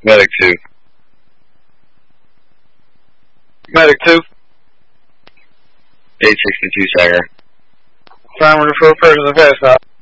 Medic 2. Medic 2. 862 Sanger. Time to refer person to pass out.